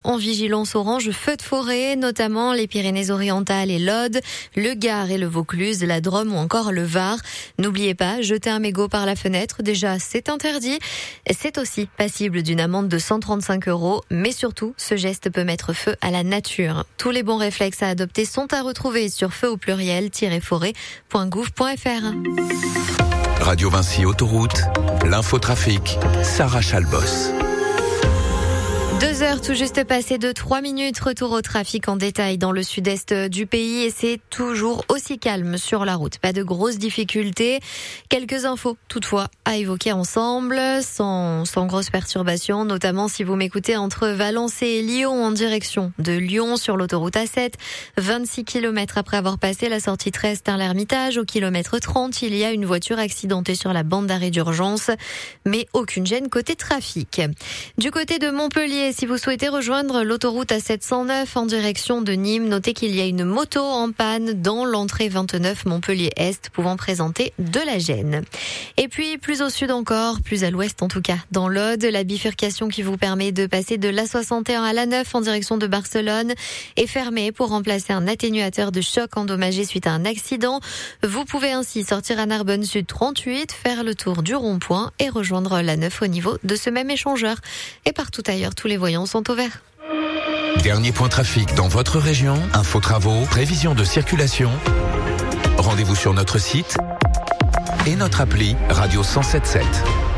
en vigilance orange feu de forêt, notamment les Pyrénées-Orientales et l'Aude, le Gard et le Vaucluse, la Drôme ou encore le Var. N'oubliez pas, jeter un mégot par la fenêtre, déjà c'est interdit. C'est aussi passible d'une amende de 135 €, mais surtout, ce geste peut mettre feu à la nature. Tous les bons réflexes à adopter sont à retrouver sur feu au pluriel-forêt.gouv.fr. Radio Vinci Autoroute, l'infotrafic, Sarah Chalbos. 2 heures tout juste passées de 3 minutes. Retour au trafic en détail dans le sud-est du pays et c'est toujours aussi calme sur la route. Pas de grosses difficultés. Quelques infos toutefois à évoquer ensemble sans grosses perturbations, notamment si vous m'écoutez entre Valence et Lyon en direction de Lyon sur l'autoroute A7. 26 km après avoir passé la sortie 13 Tain-l'Hermitage au kilomètre 30. Il y a une voiture accidentée sur la bande d'arrêt d'urgence, mais aucune gêne côté trafic. Du côté de Montpellier, si vous souhaitez rejoindre l'autoroute A709 en direction de Nîmes, notez qu'il y a une moto en panne dans l'entrée 29 Montpellier-Est pouvant présenter de la gêne. Et puis plus au sud encore, plus à l'ouest en tout cas, dans l'Aude, la bifurcation qui vous permet de passer de l'A61 à l'A9 en direction de Barcelone est fermée pour remplacer un atténuateur de choc endommagé suite à un accident. Vous pouvez ainsi sortir à Narbonne Sud 38, faire le tour du rond-point et rejoindre l'A9 au niveau de ce même échangeur. Et partout ailleurs, tous les voyants sont au vert. Dernier point trafic dans votre région, info travaux, prévision de circulation. Rendez-vous sur notre site et notre appli Radio 107.7.